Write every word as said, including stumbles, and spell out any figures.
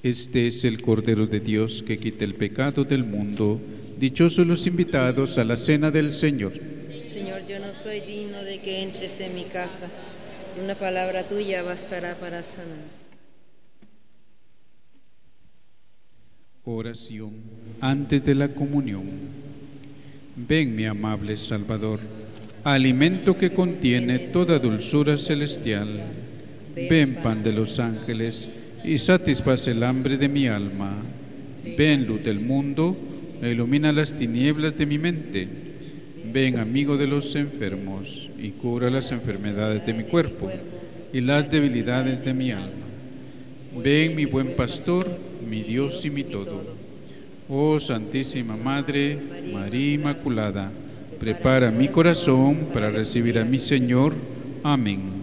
Este es el Cordero de Dios que quita el pecado del mundo. Dichosos los invitados a la cena del Señor. Señor, yo no soy digno de que entres en mi casa. Una palabra tuya bastará para sanar. Oración antes de la comunión. Ven, mi amable Salvador, alimento que contiene toda dulzura celestial. Ven, pan de los ángeles, y satisface el hambre de mi alma. Ven, luz del mundo, e ilumina las tinieblas de mi mente. Ven, amigo de los enfermos, y cura las enfermedades de mi cuerpo y las debilidades de mi alma. Ven, mi buen pastor, mi Dios y mi todo. Oh Santísima Madre, María Inmaculada, prepara mi corazón para recibir a mi Señor. Amén.